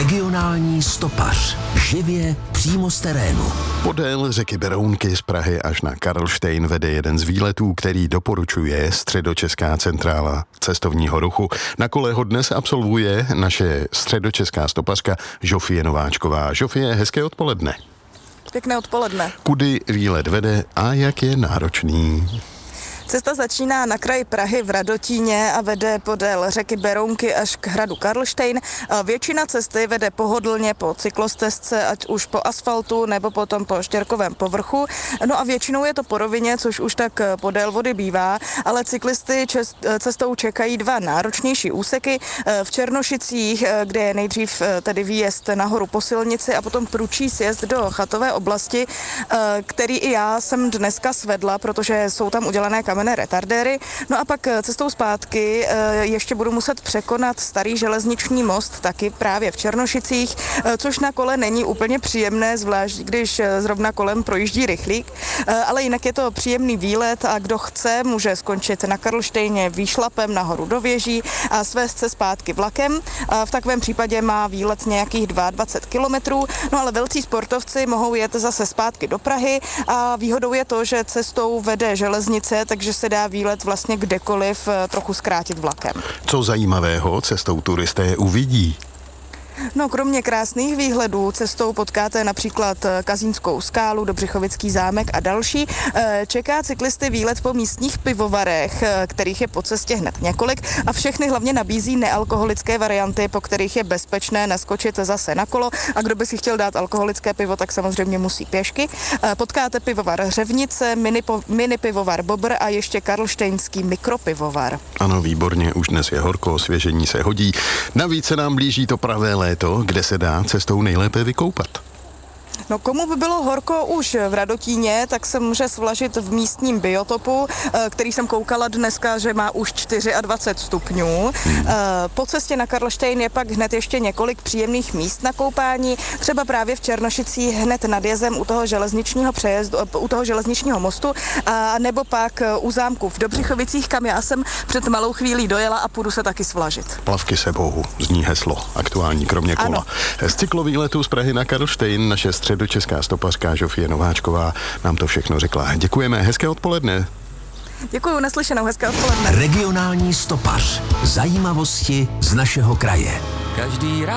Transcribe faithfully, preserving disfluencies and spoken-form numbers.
Regionální stopař. Živě přímo z terénu. Podél řeky Berounky z Prahy až na Karlštejn vede jeden z výletů, který doporučuje Středočeská centrála cestovního ruchu. Na kole ho dnes absolvuje naše středočeská stopařka Žofie Nováčková. Žofie, hezké odpoledne. Pěkné odpoledne. Kudy výlet vede a jak je náročný? Cesta začíná na kraji Prahy v Radotíně a vede podél řeky Berounky až k hradu Karlštejn. Většina cesty vede pohodlně po cyklostezce, ať už po asfaltu nebo potom po štěrkovém povrchu. No a většinou je to po rovině, což už tak podél vody bývá, ale cyklisty cestou čekají dva náročnější úseky. V Černošicích, kde je nejdřív tedy výjezd nahoru po silnici a potom prudší sjezd do chatové oblasti, který i já jsem dneska svedla, protože jsou tam udělané kamenné retardéry. No a pak cestou zpátky ještě budu muset překonat starý železniční most, taky právě v Černošicích, což na kole není úplně příjemné, zvlášť když zrovna kolem projíždí rychlík, ale jinak je to příjemný výlet a kdo chce, může skončit na Karlštejně výšlapem nahoru do věží a svést se zpátky vlakem. V takovém případě má výlet nějakých dvacet dva kilometrů, no ale velcí sportovci mohou jet zase zpátky do Prahy a výhodou je to, že cestou vede železnice, takže se dá výlet vlastně kdekoliv trochu zkrátit vlakem. Co zajímavého cestou turisté uvidí? No, kromě krásných výhledů cestou potkáte například Kazínskou skálu, Dobřichovický zámek a další. Čeká cyklisty výlet po místních pivovarech, kterých je po cestě hned několik a všechny hlavně nabízí nealkoholické varianty, po kterých je bezpečné naskočit zase na kolo a kdo by si chtěl dát alkoholické pivo, tak samozřejmě musí pěšky. Potkáte pivovar Řevnice, mini, po, mini pivovar Bobr a ještě karlštejnský mikropivovar. Ano, výborně, už dnes je horko, osvěžení se hodí. Navíc se nám blíží to pravé léto, kde se dá cestou nejlépe vykoupat. No, komu by bylo horko už v Radotíně, tak se může svlažit v místním biotopu, který jsem koukala dneska, že má už dvacet čtyři stupňů. Hmm. Po cestě na Karlštejn je pak hned ještě několik příjemných míst na koupání, třeba právě v Černošicích hned nad jezem u toho železničního přejezdu, u toho železničního mostu, a nebo pak u zámku v Dobřichovicích, kam já jsem před malou chvílí dojela a půjdu se taky svlažit. Plavky sebou, zní heslo, aktuální kromě kola. Ano. Z cyklovýletu z Prahy na Karlštejn naše středočeská stopařka Žofie Nováčková nám to všechno řekla. Děkujeme, hezké odpoledne. Děkuju, naslyšenou, hezké odpoledne. Regionální stopař. Zajímavosti z našeho kraje. Každý